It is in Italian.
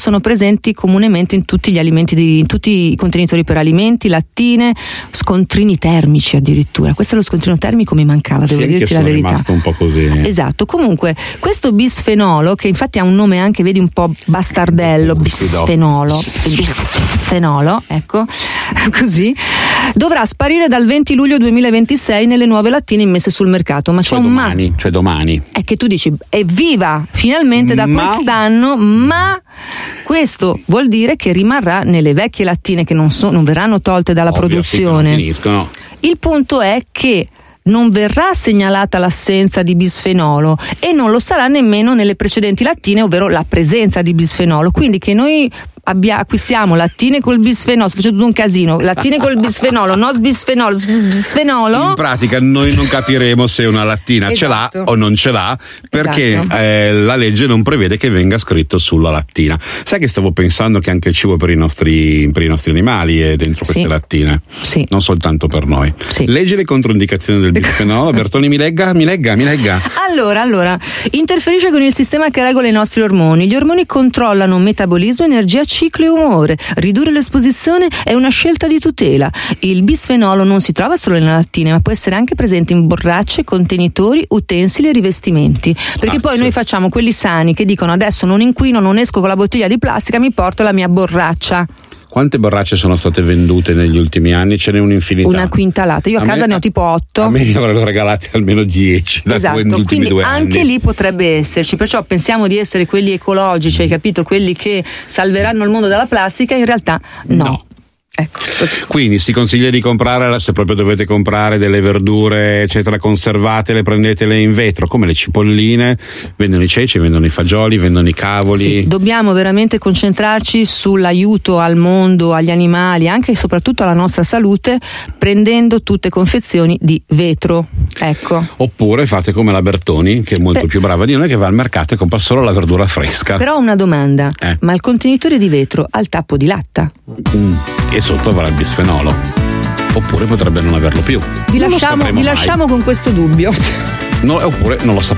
sono presenti comunemente in tutti gli alimenti, in tutti i contenitori per alimenti, lattine, scontrini termici addirittura. Questo è lo scontrino termico, mi mancava, devo dirti la verità. Rimasto un po' così. Esatto. Comunque questo bisfenolo, che infatti ha un nome anche, vedi, un po' bastardello, bisfenolo, ecco, così, dovrà sparire dal 20 luglio 2026 nelle nuove lattine immesse sul mercato. Ma c'è cioè domani. È che tu dici, evviva, finalmente da quest'anno, ma questo vuol dire che rimarrà nelle vecchie lattine che non verranno tolte dalla produzione. Non finiscono. Il punto è che non verrà segnalata l'assenza di bisfenolo e non lo sarà nemmeno nelle precedenti lattine, ovvero la presenza di bisfenolo. Quindi che noi acquistiamo lattine col bisfenolo, sto facendo un casino, lattine col bisfenolo, no bisfenolo, bisfenolo. In pratica noi non capiremo se una lattina ce l'ha o non ce l'ha, perché la legge non prevede che venga scritto sulla lattina. Sai che stavo pensando che anche il cibo per i nostri animali è dentro queste lattine, non soltanto per noi. Leggi le controindicazioni del bisfenolo. Bertoni, mi legga. Allora, interferisce con il sistema che regola i nostri ormoni. Gli ormoni controllano metabolismo, energia, ciclo e umore. Ridurre l'esposizione è una scelta di tutela. Il bisfenolo non si trova solo nelle lattine, ma può essere anche presente in borracce, contenitori, utensili e rivestimenti. Perché poi noi facciamo quelli sani che dicono: adesso non inquino, non esco con la bottiglia di plastica, mi porto la mia borraccia. Quante borracce sono state vendute negli ultimi anni? Ce n'è un'infinità. Una quintalata. Io a casa ne ho tipo 8. A me ne avrebbero regalati almeno 10 negli ultimi 2 anni. Anche lì potrebbe esserci. Perciò pensiamo di essere quelli ecologici, hai capito? Quelli che salveranno il mondo dalla plastica. In realtà no. Ecco, così. Quindi si consiglia di comprare, se proprio dovete comprare delle verdure eccetera conservate, le prendetele in vetro, come le cipolline, vendono i ceci, vendono i fagioli, vendono i cavoli. Sì, dobbiamo veramente concentrarci sull'aiuto al mondo, agli animali, anche e soprattutto alla nostra salute, prendendo tutte confezioni di vetro. Ecco. Oppure fate come la Bertoni, che è molto più brava di noi, che va al mercato e compra solo la verdura fresca. Però una domanda, ma il contenitore di vetro ha il tappo di latta? E sotto avrà il bisfenolo, oppure potrebbe non averlo più. Vi lasciamo con questo dubbio. Oppure non lo sappiamo.